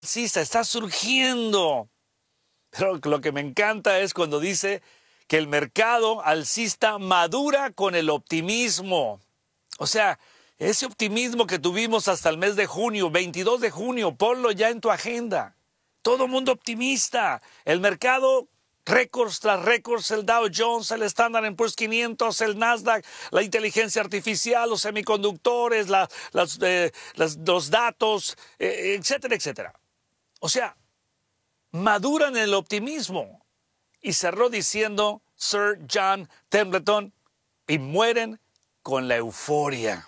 alcista, está surgiendo. Pero lo que me encanta es cuando dice que el mercado alcista madura con el optimismo. O sea, ese optimismo que tuvimos hasta el mes de junio, 22 de junio, ponlo ya en tu agenda. Todo mundo optimista. El mercado, récords tras récords, el Dow Jones, el Standard & Poor's 500, el Nasdaq, la inteligencia artificial, los semiconductores, los datos, etcétera, etcétera. O sea, maduran en el optimismo. Y cerró diciendo Sir John Templeton, y mueren con la euforia.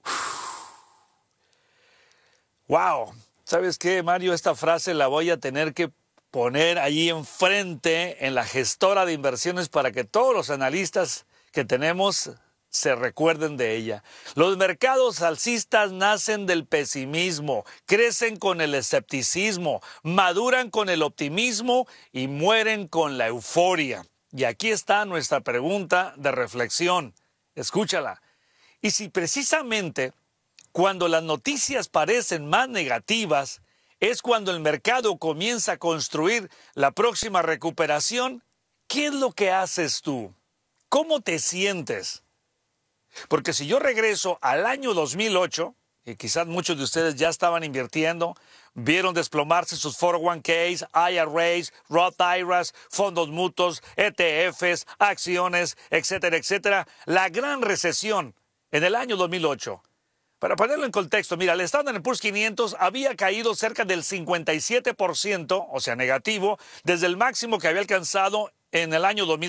¡Wow! ¿Sabes qué, Mario? Esta frase la voy a tener que poner allí enfrente en la gestora de inversiones para que todos los analistas que tenemos se recuerden de ella. Los mercados alcistas nacen del pesimismo, crecen con el escepticismo, maduran con el optimismo y mueren con la euforia. Y aquí está nuestra pregunta de reflexión. Escúchala. Y si precisamente cuando las noticias parecen más negativas, es cuando el mercado comienza a construir la próxima recuperación, ¿qué es lo que haces tú? ¿Cómo te sientes? Porque si yo regreso al año 2008, y quizás muchos de ustedes ya estaban invirtiendo, vieron desplomarse sus 401ks, IRAs, Roth IRAs, fondos mutuos, ETFs, acciones, etcétera, etcétera, la gran recesión en el año 2008. Para ponerlo en contexto, mira, el Standard & Poor's 500 había caído cerca del 57%, o sea, negativo, desde el máximo que había alcanzado en el año 2000.